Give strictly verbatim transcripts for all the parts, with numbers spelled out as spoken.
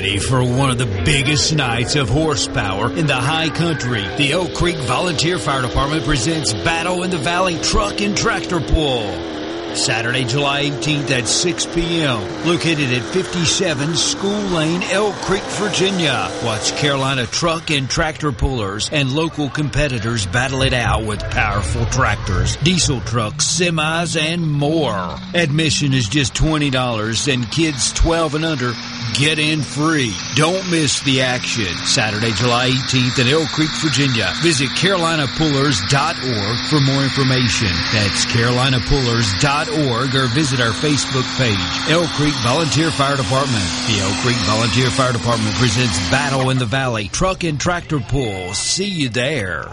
ready for one of the biggest nights of horsepower in the high country. The Oak Creek Volunteer Fire Department presents Battle in the Valley Truck and Tractor Pull. Saturday, July eighteenth at six p.m. Located at fifty-seven School Lane, Elk Creek, Virginia. Watch Carolina truck and tractor pullers and local competitors battle it out with powerful tractors, diesel trucks, semis, and more. Admission is just twenty dollars, and kids twelve and under get in free. Don't miss the action. Saturday, July eighteenth in Elk Creek, Virginia. Visit carolina pullers dot org for more information. That's carolina pullers dot org or visit our Facebook page, Elk Creek Volunteer Fire Department. The Elk Creek Volunteer Fire Department presents Battle in the Valley Truck and Tractor Pull. See you there.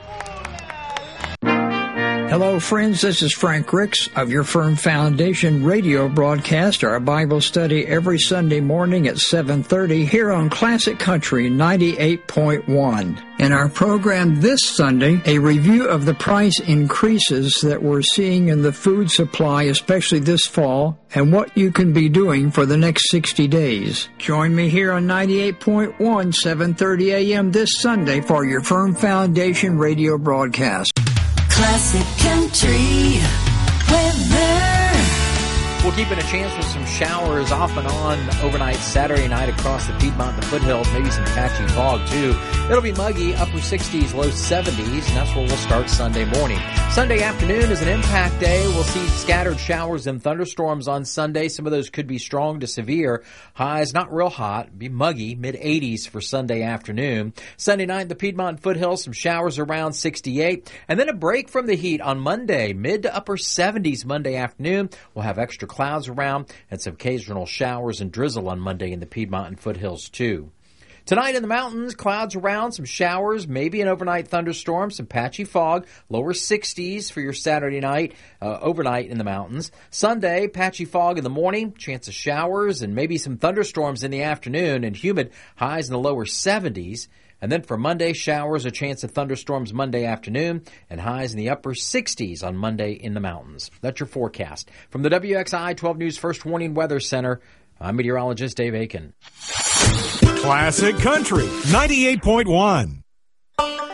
Hello, friends. This is Frank Ricks of Your Firm Foundation radio broadcast, our Bible study every Sunday morning at seven thirty here on Classic Country ninety-eight point one. In our program this Sunday, a review of the price increases that we're seeing in the food supply, especially this fall, and what you can be doing for the next sixty days. Join me here on ninety-eight point one, seven thirty a.m. this Sunday for Your Firm Foundation radio broadcast. Classic Country weather. We're keeping a chance for some showers off and on overnight Saturday night across the Piedmont and the foothills, maybe some patchy fog too. It'll be muggy, upper sixties, low seventies, and that's where we'll start Sunday morning. Sunday afternoon is an impact day. We'll see scattered showers and thunderstorms on Sunday. Some of those could be strong to severe. Highs not real hot, be muggy, mid eighties for Sunday afternoon. Sunday night, the Piedmont and foothills, some showers around sixty-eight, and then a break from the heat on Monday, mid to upper seventies Monday afternoon. We'll have extra clouds around and some occasional showers and drizzle on Monday in the Piedmont and foothills too. Tonight in the mountains, clouds around, some showers, maybe an overnight thunderstorm, some patchy fog, lower sixties for your Saturday night, uh, overnight in the mountains. Sunday, patchy fog in the morning, chance of showers and maybe some thunderstorms in the afternoon, and humid, highs in the lower seventies. And then for Monday, showers, a chance of thunderstorms Monday afternoon, and highs in the upper sixties on Monday in the mountains. That's your forecast. From the W X I twelve News First Warning Weather Center, I'm meteorologist Dave Aiken. Classic Country ninety-eight point one.